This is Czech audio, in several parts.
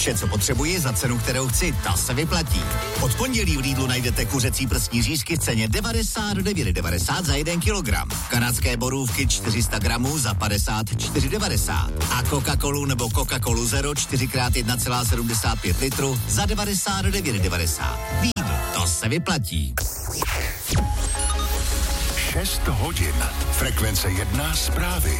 Vše, co potřebuji za cenu, kterou chci, ta se vyplatí. Od pondělí v Lidlu najdete kuřecí prsní řízky v ceně 99,90 za 1 kilogram. Kanadské borůvky 400 gramů za 54,90. A Coca-Colu nebo Coca-Colu Zero 4x1,75 litru za 99,90. Lidl, to se vyplatí. 6 hodin. Frekvence 1 zprávy.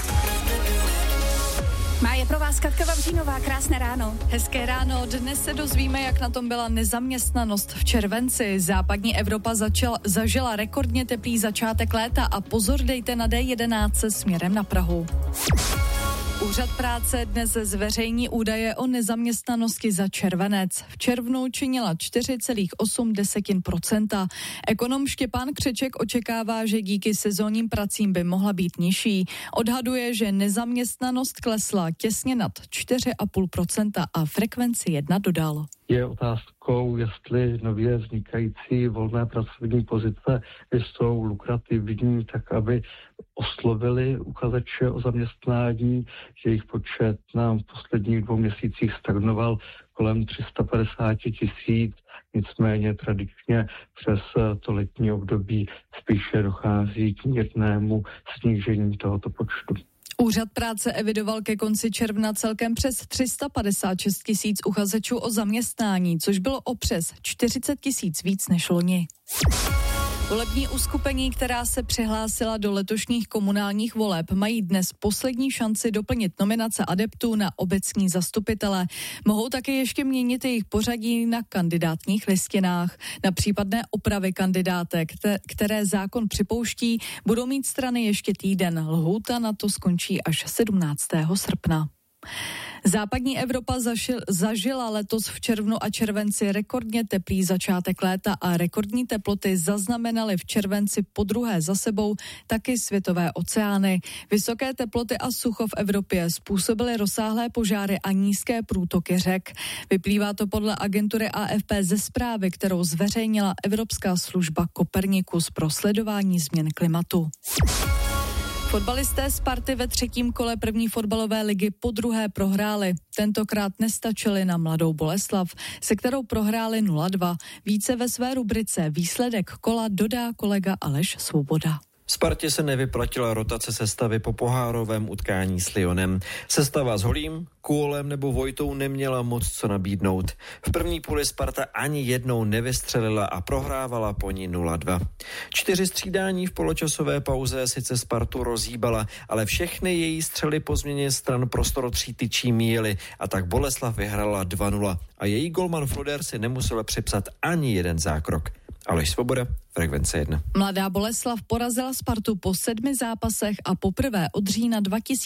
Má je pro vás Katka Vavřínová, krásné ráno. Hezké ráno, dnes se dozvíme, jak na tom byla nezaměstnanost v červenci. Západní Evropa zažila rekordně teplý začátek léta a pozor dejte na D11 směrem na Prahu. Úřad práce dnes zveřejní údaje o nezaměstnanosti za červenec. V červnu činila 4,8%. Ekonom Štěpán Křeček očekává, že díky sezónním pracím by mohla být nižší. Odhaduje, že nezaměstnanost klesla těsně nad 4,5% a frekvenci 1 dodal. Je otázkou, jestli nově vznikající volné pracovní pozice jsou lukrativní, tak aby oslovili uchazeče o zaměstnání, že jejich počet nám v posledních 2 měsících stagnoval kolem 350 000, nicméně tradičně přes to letní období spíše dochází k mírnému snížení tohoto počtu. Úřad práce evidoval ke konci června celkem přes 356 000 uchazečů o zaměstnání, což bylo o přes 40 000 víc než loni. Volební uskupení, která se přihlásila do letošních komunálních voleb, mají dnes poslední šanci doplnit nominace adeptů na obecní zastupitele. Mohou také ještě měnit jejich pořadí na kandidátních listinách. Na případné opravy kandidátek, které zákon připouští, budou mít strany ještě týden. Lhůta na to skončí až 17. srpna. Západní Evropa zažila letos v červnu a červenci rekordně teplý začátek léta a rekordní teploty zaznamenaly v červenci podruhé za sebou taky světové oceány. Vysoké teploty a sucho v Evropě způsobily rozsáhlé požáry a nízké průtoky řek. Vyplývá to podle agentury AFP ze zprávy, kterou zveřejnila Evropská služba Copernicus pro sledování změn klimatu. Fotbalisté Sparty ve 3. kole první fotbalové ligy podruhé prohráli. Tentokrát nestačili na Mladou Boleslav, se kterou prohráli 0-2. Více ve své rubrice Výsledek kola dodá kolega Aleš Svoboda. Spartě se nevyplatila rotace sestavy po pohárovém utkání s Lyonem. Sestava s Holým, Kůlem nebo Vojtou neměla moc co nabídnout. V první půli Sparta ani jednou nevystřelila a prohrávala po ní 0-2. 4 střídání v poločasové pauze sice Spartu rozhýbala, ale všechny její střely po změně stran prostorotří tyčí míjely a tak Boleslav vyhrála 2-0 a její golman Floder si nemusel připsat ani jeden zákrok. Aleš Svoboda, Frekvence 1. Mladá Boleslav porazila Spartu po 7 zápasech a poprvé od října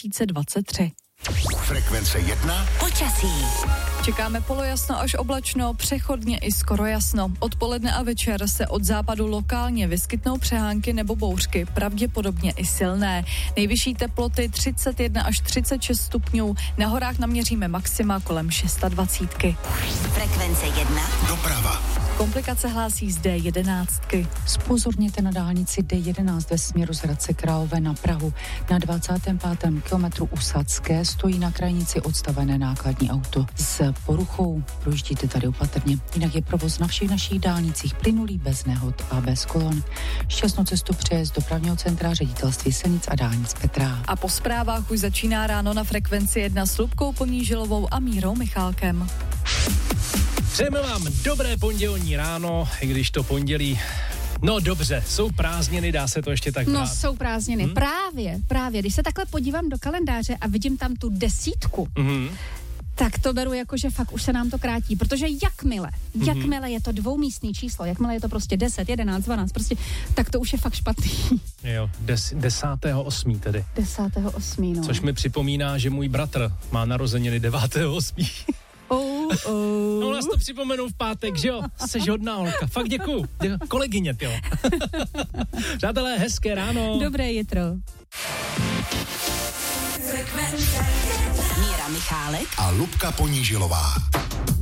2023. Frekvence 1. Počasí. Čekáme polojasno až oblačno, přechodně i skoro jasno. Odpoledne a večer se od západu lokálně vyskytnou přehánky nebo bouřky, pravděpodobně i silné. Nejvyšší teploty 31 až 36 stupňů, na horách naměříme maxima kolem 26. Frekvence 1. Doprava. Komplikace hlásí z D11. Zpozorněte na dálnici D11 ve směru z Hradce Králové na Prahu. Na 25. kilometru u Sadské stojí na krajnici odstavené nákladní auto s poruchou. Projíždíte tady opatrně. Jinak je provoz na všech našich dálnicích plynulý, bez nehod a bez kolon. Šťastnou cestu přeje z dopravního centra Ředitelství silnic a dálnic Petra. A po zprávách už začíná ráno na Frekvenci 1 s Lubkou Ponížilovou a Mírou Michálkem. Přejeme vám dobré pondělní ráno, i když to pondělí... No dobře, jsou prázdniny, dá se to ještě tak No brát. jsou prázdniny, právě. Když se takhle podívám do kalendáře a vidím tam tu 10, tak to beru jako, že fakt už se nám to krátí, protože jakmile je to dvoumístný číslo, jakmile je to prostě 10, 11, 12, prostě, tak to už je fakt špatný. Jo, 10.8. tedy. 10.8. no. Což mi připomíná, že můj bratr má narozeniny 9.8. No nás to připomenu v pátek, že jo? Seš hodná holka. Fakt děkuju. Kolegyně, tyjo. Přátelé, hezké ráno. Dobré jitro. Míra Michálek a Lubka Ponížilová.